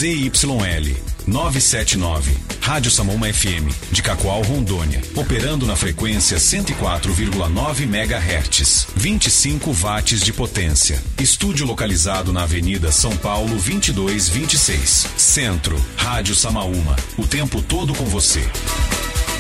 ZYL 979, Rádio Samaúma FM, de Cacoal, Rondônia, operando na frequência 104,9 MHz, 25 watts de potência. Estúdio localizado na Avenida São Paulo 2226, Centro. Rádio Samaúma, o tempo todo com você.